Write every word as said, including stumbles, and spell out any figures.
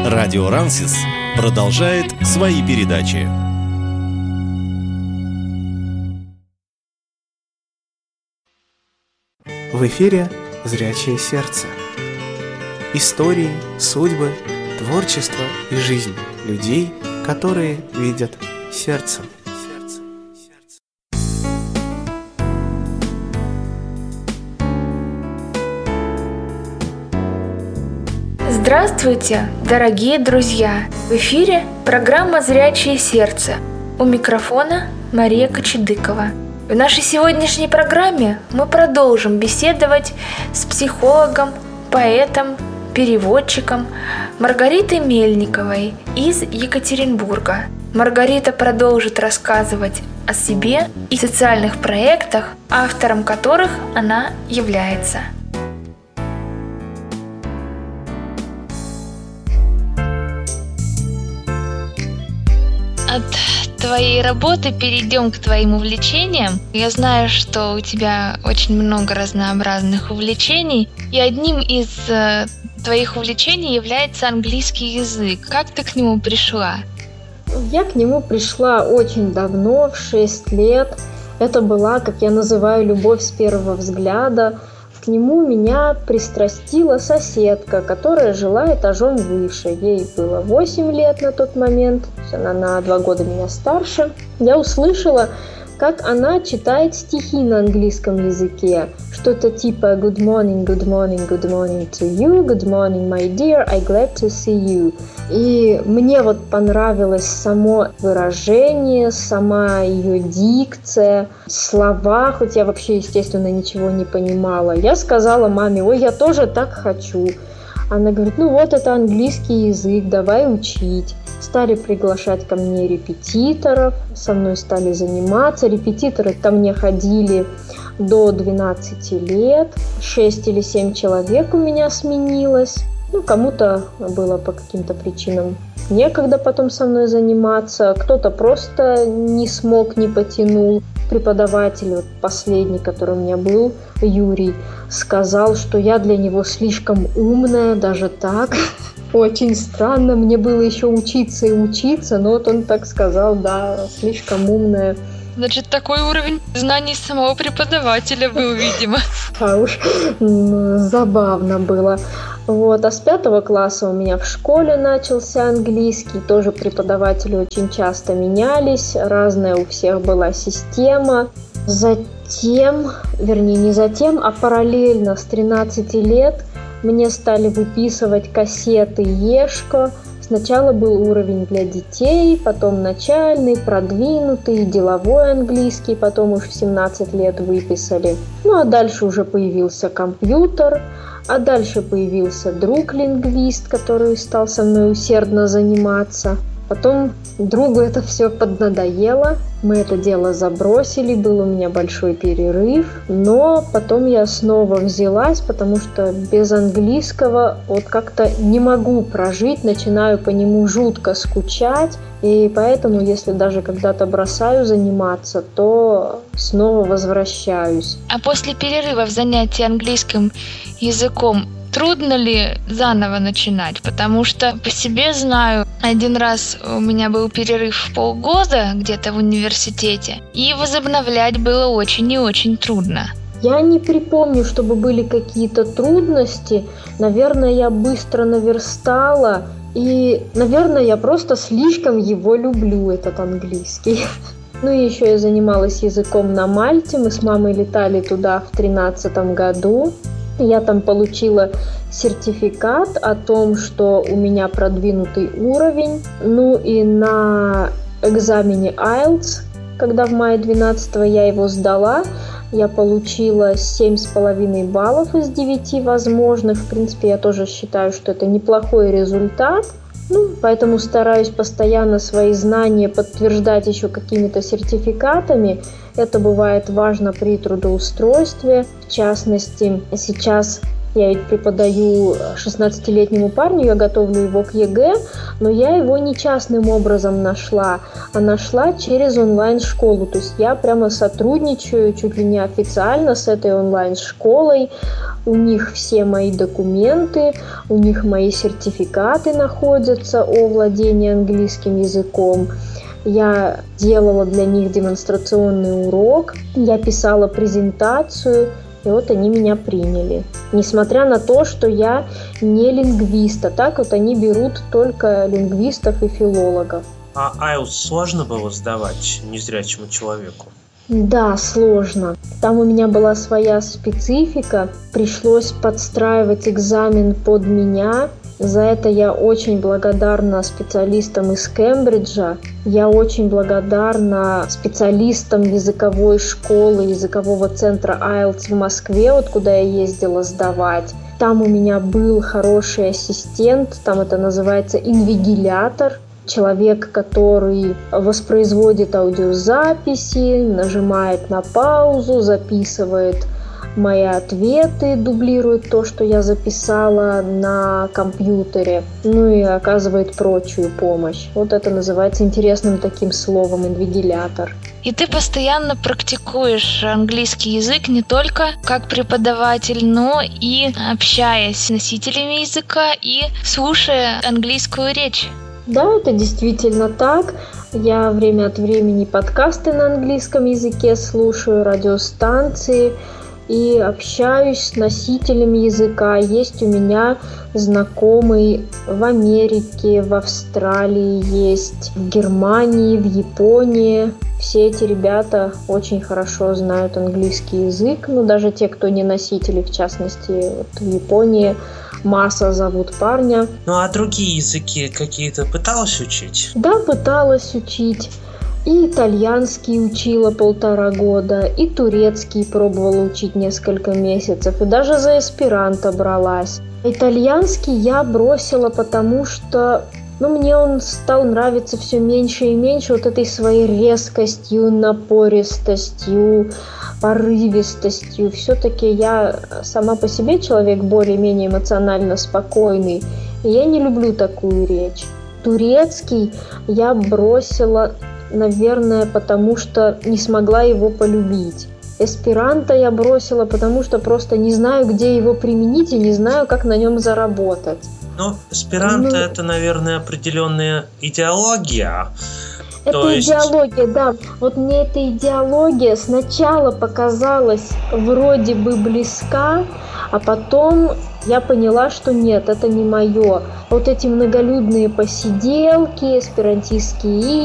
Радио Рансис продолжает свои передачи. В эфире «Зрячее сердце». Истории, судьбы, творчество и жизнь людей, которые видят сердцем. Здравствуйте, дорогие друзья! В эфире программа «Зрячее сердце». У микрофона Мария Кочедыкова. В нашей сегодняшней программе мы продолжим беседовать с психологом, поэтом, переводчиком Маргаритой Мельниковой из Екатеринбурга. Маргарита продолжит рассказывать о себе и социальных проектах, автором которых она является. От твоей работы перейдем к твоим увлечениям. Я знаю, что у тебя очень много разнообразных увлечений, и одним из э, твоих увлечений является английский язык. Как ты к нему пришла? Я к нему пришла очень давно, в шесть лет. Это была, как я называю, любовь с первого взгляда. К нему меня пристрастила соседка, которая жила этажом выше. Ей было восемь лет на тот момент, она на два года меня старше. Я услышала, как она читает стихи на английском языке. Что-то типа «Good morning, good morning, good morning to you, good morning, my dear, I'm glad to see you». И мне вот понравилось само выражение, сама ее дикция, слова, хоть я вообще, естественно, ничего не понимала. Я сказала маме: ой, я тоже так хочу. Она говорит: ну вот это английский язык, давай учить. Стали приглашать ко мне репетиторов, со мной стали заниматься. Репетиторы ко мне ходили до двенадцати лет, шесть или семь человек у меня сменилось. Ну, кому-то было по каким-то причинам некогда потом со мной заниматься, кто-то просто не смог, не потянул. Преподаватель, вот последний, который у меня был, Юрий, сказал, что я для него слишком умная, даже так. Очень странно, мне было еще учиться и учиться, но вот он так сказал, да, слишком умная. Значит, такой уровень знаний самого преподавателя был, видимо. А уж забавно было. Вот. А с пятого класса у меня в школе начался английский. Тоже преподаватели очень часто менялись. Разная у всех была система. Затем, вернее не затем, а параллельно с тринадцати лет мне стали выписывать кассеты Ешко. Сначала был уровень для детей, потом начальный, продвинутый, деловой английский, потом уж в семнадцать лет выписали. Ну а дальше уже появился компьютер, а дальше появился друг-лингвист, который стал со мной усердно заниматься. Потом другу это все поднадоело, мы это дело забросили, был у меня большой перерыв, но потом я снова взялась, потому что без английского вот как-то не могу прожить, начинаю по нему жутко скучать, и поэтому, если даже когда-то бросаю заниматься, то снова возвращаюсь. А после перерыва в занятии английским языком трудно ли заново начинать? Потому что по себе знаю, один раз у меня был перерыв в полгода где-то в университете, и возобновлять было очень и очень трудно. Я не припомню, чтобы были какие-то трудности. Наверное, я быстро наверстала, и, наверное, я просто слишком его люблю, этот английский. Ну и еще я занималась языком на Мальте, мы с мамой летали туда в тринадцатом году. Я там получила сертификат о том, что у меня продвинутый уровень. Ну и на экзамене айлтс, когда в мае двенадцатого я его сдала, я получила семь с половиной баллов из девяти возможных. В принципе, я тоже считаю, что это неплохой результат. Ну, поэтому стараюсь постоянно свои знания подтверждать еще какими-то сертификатами. Это бывает важно при трудоустройстве. В частности, сейчас Я ведь преподаю шестнадцатилетнему парню, я готовлю его к ЕГЭ, но я его не частным образом нашла, а нашла через онлайн-школу. То есть я прямо сотрудничаю чуть ли не официально с этой онлайн-школой. У них все мои документы, у них мои сертификаты находятся о владении английским языком. Я делала для них демонстрационный урок, я писала презентацию, и вот они меня приняли. Несмотря на то, что я не лингвист, а так вот они берут только лингвистов и филологов. А айлтс сложно было сдавать незрячему человеку? Да, сложно. Там у меня была своя специфика, пришлось подстраивать экзамен под меня. За это я очень благодарна специалистам из Кембриджа. Я очень благодарна специалистам языковой школы, языкового центра айлтс в Москве, вот куда я ездила сдавать. Там у меня был хороший ассистент, там это называется инвигилятор. Человек, который воспроизводит аудиозаписи, нажимает на паузу, записывает мои ответы, дублирует то, что я записала на компьютере, ну и оказывает прочую помощь. Вот это называется интересным таким словом инвигилятор. И ты постоянно практикуешь английский язык не только как преподаватель, но и общаясь с носителями языка и слушая английскую речь. Да, это действительно так. Я время от времени подкасты на английском языке слушаю, радиостанции и общаюсь с носителями языка. Есть у меня знакомый в Америке, в Австралии, есть в Германии, в Японии. Все эти ребята очень хорошо знают английский язык, ну даже те, кто не носители, в частности, вот в Японии Маса зовут парня. Ну а другие языки какие-то пыталась учить? Да, пыталась учить. И итальянский учила полтора года, и турецкий пробовала учить несколько месяцев, и даже за эсперанто бралась. Итальянский я бросила, потому что ну, мне он стал нравиться все меньше и меньше вот этой своей резкостью, напористостью, порывистостью. Все-таки я сама по себе человек более-менее эмоционально спокойный, и я не люблю такую речь. Турецкий я бросила, наверное, потому что не смогла его полюбить. Эсперанто я бросила, потому что просто не знаю, где его применить и не знаю, как на нем заработать. Ну, эсперанто ну, это, наверное, определенная идеология. Это То есть... идеология, да. Вот мне эта идеология сначала показалась вроде бы близка, а потом я поняла, что нет, это не мое. Вот эти многолюдные посиделки, эсперантистские